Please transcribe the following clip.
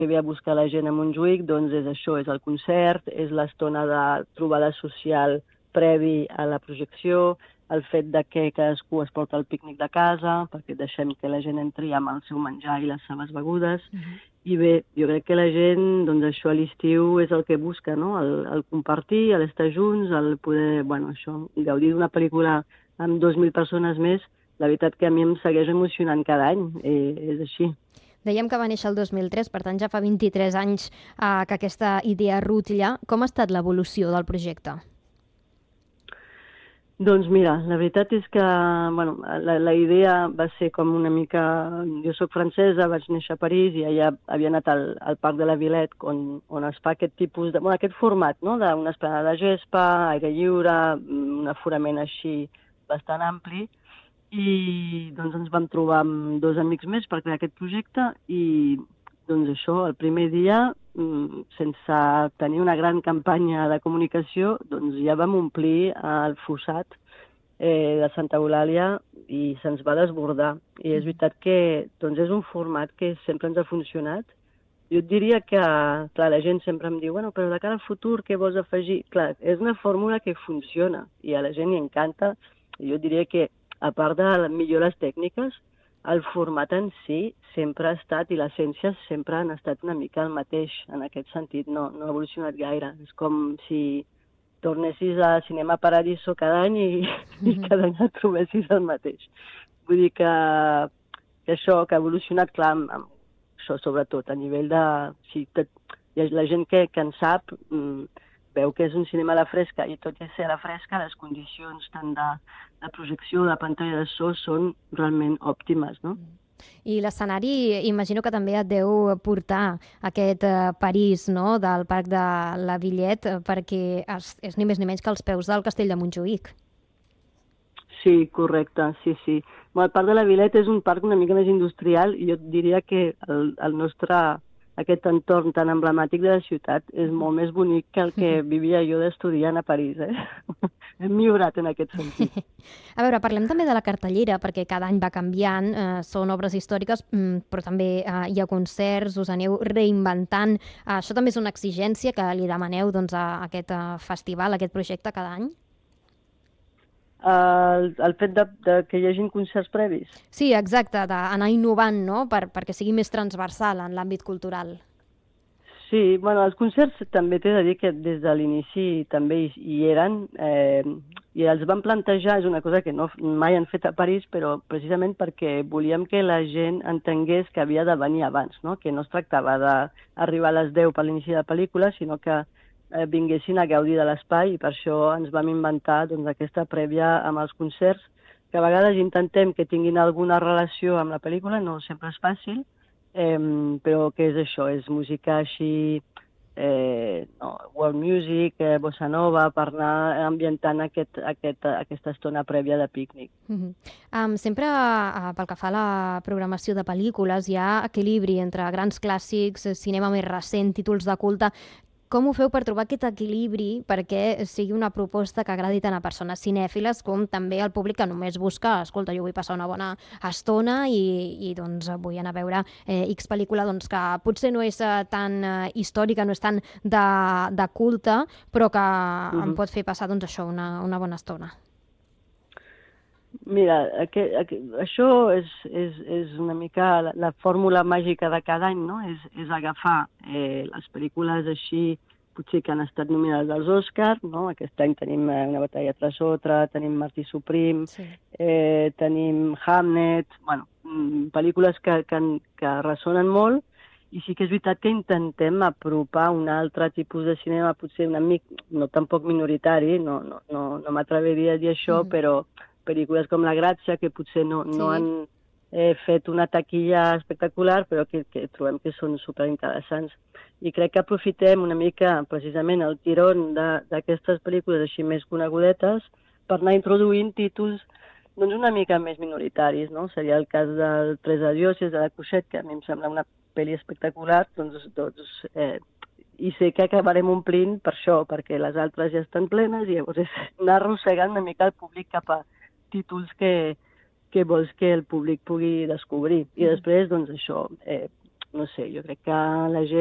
que ve a buscar la gent a Montjuïc, doncs és això, és el concert, és l'estona de trobada social previ a la projecció, el fet de que cadascú es porta el pícnic de casa, perquè deixem que la gent entri amb el seu menjar i les seves begudes. I bé, jo crec que la gent, doncs això a l'estiu és el que busca, no? El compartir, l'estar junts, el poder, bueno, això, gaudir d'una pel·lícula amb 2.000 persones més, la veritat que a mi em segueix emocionant cada any, és així. Dèiem que va néixer el 2003, per tant ja fa 23 anys que aquesta idea rutlla. Com ha estat l'evolució del projecte? Doncs mira, la veritat és que bueno, la idea va ser com una mica... Jo sóc francesa, vaig néixer a París i allà havia anat al Parc de la Villette on es fa aquest tipus de... Bueno, aquest format, no?, d'una esplanada de gespa, aire lliure, un aforament així bastant ampli, i doncs ens vam trobar amb 2 amics més per crear aquest projecte i doncs això, el primer dia, sense tenir una gran campanya de comunicació, doncs ja vam omplir el fossat de Santa Eulàlia i se'ns va desbordar. I és veritat que doncs és un format que sempre ens ha funcionat. Jo et diria que, clar, la gent sempre em diu, bueno, però de cara al futur, què vols afegir? Clar, és una fórmula que funciona i a la gent li encanta. Jo diria que, a part de les millores tècniques, el format en si sempre ha estat, i l'essència sempre han estat una mica el mateix, en aquest sentit, no ha evolucionat gaire. És com si tornessis a Cinema Paradiso cada any i cada any et trobessis el mateix. Vull dir que això, que ha evolucionat, clar, amb això sobretot, a nivell de... Si la gent que en sap veu que és un cinema a la fresca, i tot i ser a la fresca, les condicions tant de projecció, de pantalla de so, són realment òptimes, no? I l'escenari, imagino que també et deu portar aquest París, no?, del Parc de la Villette, perquè és ni més ni menys que als peus del Castell de Montjuïc. Sí, correcte, sí. Bueno, el Parc de la Villette és un parc una mica més industrial i jo et diria que el nostre... aquest entorn tan emblemàtic de la ciutat és molt més bonic que el que vivia jo d'estudiant a París, Hem millorat en aquest sentit. A veure, parlem també de la cartellera, perquè cada any va canviant, són obres històriques, però també hi ha concerts, us aneu reinventant. Això també és una exigència que li demaneu doncs, a aquest festival, a aquest projecte cada any? El fet de que hi hagin concerts previs? Sí, exacte, d'anar innovant, no?, perquè sigui més transversal en l'àmbit cultural. Sí, bueno, els concerts també t'he de dir que des de l'inici també hi eren, i els vam plantejar, és una cosa que mai han fet a París, però precisament perquè volíem que la gent entengués que havia de venir abans, no?, que no es tractava d'arribar a les 10 per l'inici de la pel·lícula, sinó que vinguessin a gaudir de l'espai, i per això ens vam inventar doncs, aquesta prèvia amb els concerts, que a vegades intentem que tinguin alguna relació amb la pel·lícula, no sempre és fàcil, però que és això, és música així, world music, bossa nova, per anar ambientant aquesta estona prèvia de pícnic. Sempre, pel que fa a la programació de pel·lícules, hi ha equilibri entre grans clàssics, cinema més recent, títols de culte. Com ho feu per trobar aquest equilibri perquè sigui una proposta que agradi tant a persones cinèfiles com també al públic que només busca, escolta, jo vull passar una bona estona i doncs vull anar a veure X pel·lícula doncs, que potser no és tan històrica, no és tan de culte, però que em pot fer passar doncs, això, una bona estona? Mira, això és una mica la fórmula màgica de cada any, no? És agafar les pel·lícules així, potser que han estat nominades als Oscars, no? Aquest any tenim Una batalla tras otra, tenim Martí Suprim, sí. Tenim Hamnet, bueno, pel·lícules que ressonen molt, i sí que és veritat que intentem apropar un altre tipus de cinema, potser una mica, no tampoc minoritari, no m'atreviria a dir això, però pel·lícules com La Gràcia, que potser no han fet una taquilla espectacular, però que trobem que són superinteressants. I crec que aprofitem una mica, precisament, el tirón d'aquestes pel·lícules així més conegudetes per anar introduint títols doncs una mica més minoritaris, no? Seria el cas del Tres Adioses, de la Cuixet, que a mi em sembla una pel·li espectacular, i sé que acabarem omplint per això, perquè les altres ja estan plenes, i llavors és anar arrossegant una mica el públic cap a títols que vols que el públic pugui descobrir. I després, doncs, això, no sé, jo crec que la gent